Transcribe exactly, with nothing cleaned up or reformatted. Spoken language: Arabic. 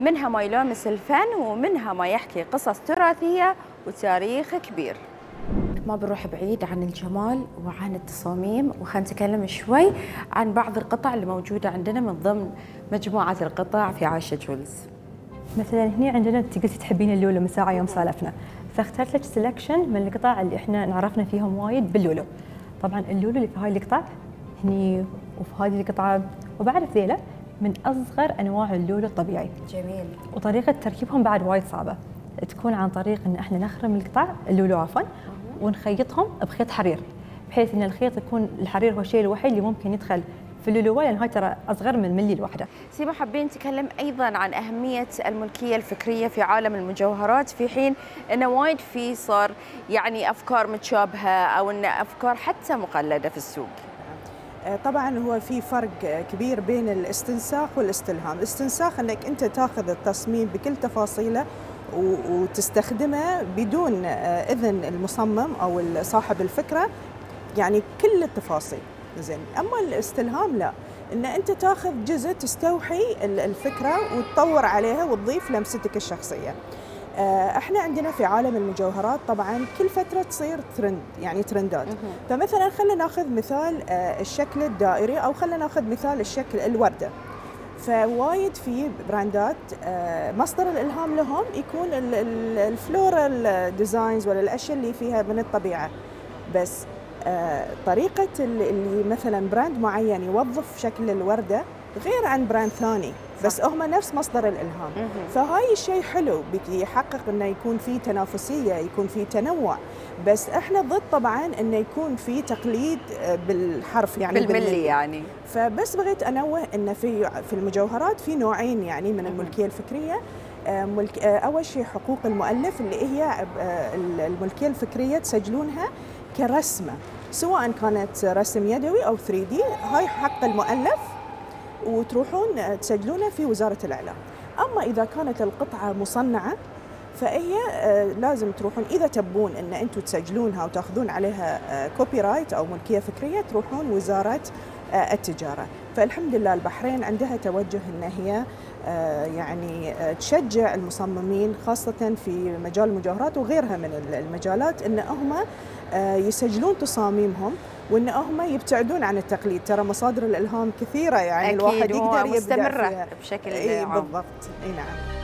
منها ما يلامس الفن ومنها ما يحكي قصص تراثية وتاريخ كبير. ما بنروح بعيد عن الجمال وعن التصاميم، وخلينا نتكلم شوي عن بعض القطع اللي موجودة عندنا من ضمن مجموعة القطع في عايشة جولز. مثلا هنا عندنا انت قلتي تحبين اللولو من ساعه يوم سالفنا، فاخترت لك سelection من القطع اللي احنا نعرفنا فيهم وايد باللولو. طبعا اللولو اللي في هاي القطع هني وفي هذه القطعه وبعرف ذيلا من اصغر انواع اللولو الطبيعي. جميل. وطريقه تركيبهم بعد وايد صعبه، تكون عن طريق ان احنا نخرم القطع اللولو عفوا ونخيطهم بخيط حرير، بحيث ان الخيط يكون الحرير هو الشيء الوحيد اللي ممكن يدخل في اللولو، لان هاي ترى اصغر من ملي الواحده. سيما حابين نتكلم ايضا عن اهميه الملكيه الفكريه في عالم المجوهرات، في حين انه وايد في صار يعني افكار متشابهه او ان افكار حتى مقلده في السوق. طبعا هو في فرق كبير بين الاستنساخ والاستلهام. الاستنساخ انك انت تاخذ التصميم بكل تفاصيله وتستخدمه بدون اذن المصمم او صاحب الفكره، يعني كل التفاصيل. زين، اما الاستلهام لا، ان انت تاخذ جزء تستوحي الفكره وتطور عليها وتضيف لمستك الشخصيه. احنا عندنا في عالم المجوهرات طبعا كل فتره تصير ترند، يعني ترندات. فمثلا خلينا ناخذ مثال الشكل الدائري، او خلينا ناخذ مثال الشكل الورده. فوايد في براندات مصدر الالهام لهم يكون الفلورال ديزاينز ولا الاشياء اللي فيها من الطبيعه، بس طريقه اللي مثلا براند معين يوظف شكل الورده غير عن براند ثاني، بس هم نفس مصدر الالهام. فهاي الشيء حلو بيحقق انه يكون في تنافسيه، يكون في تنوع، بس احنا ضد طبعا انه يكون في تقليد بالحرف، يعني بالملي, بالملي يعني. فبس بغيت انوه ان في في المجوهرات في نوعين يعني من الملكيه الفكريه. ملك اول شيء حقوق المؤلف، اللي هي الملكيه الفكريه تسجلونها كرسمه، سواء كانت رسم يدوي او ثري دي، هاي حق المؤلف وتروحون تسجلونها في وزارة الإعلام. أما إذا كانت القطعة مصنعة فهي لازم تروحون، إذا تبون أن أنتم تسجلونها وتأخذون عليها كوبي رايت أو ملكية فكرية، تروحون وزارة التجارة. فالحمد لله البحرين عندها توجه أن هي يعني تشجع المصممين خاصة في مجال المجوهرات وغيرها من المجالات أن هم يسجلون تصاميمهم، وان هم يبتعدون عن التقليد. ترى مصادر الالهام كثيره، يعني أكيد، الواحد يقدر يبدع مستمرة فيها بشكل عام. بالضبط. اي نعم.